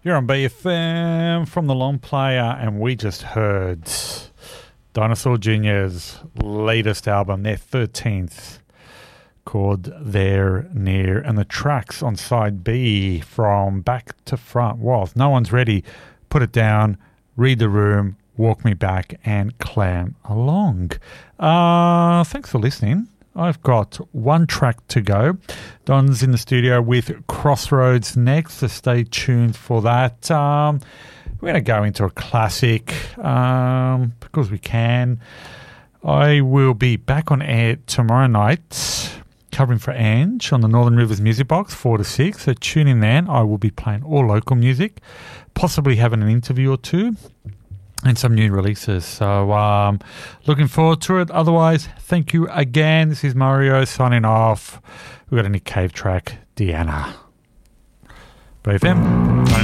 You're on BFM from the Long Player, and we just heard Dinosaur Jr.'s latest album, their 13th, called There Near, and the tracks on side B from Back to Front was No One's Ready, Put It Down, Read the Room, Walk Me Back, and Clam Along. Thanks for listening. I've got one track to go. Don's in the studio with Crossroads next, so stay tuned for that. We're going to go into a classic because we can. I will be back on air tomorrow night covering for Ange on the Northern Rivers Music Box 4 to 6, so tune in then. I will be playing all local music, possibly having an interview or two, and some new releases. So looking forward to it. Otherwise, thank you again. This is Mario signing off. We've got a Nick Cave track, Deanna. BFM.